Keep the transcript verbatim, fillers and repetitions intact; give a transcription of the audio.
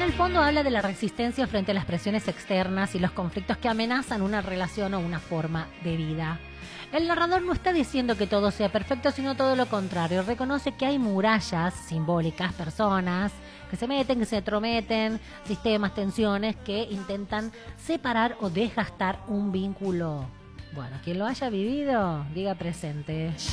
el fondo habla de la resistencia frente a las presiones externas y los conflictos que amenazan una relación o una forma de vida. El narrador no está diciendo que todo sea perfecto, sino todo lo contrario. Reconoce que hay murallas simbólicas, personas que se meten, que se entrometen, sistemas, tensiones que intentan separar o desgastar un vínculo. Bueno, quien lo haya vivido, diga presente.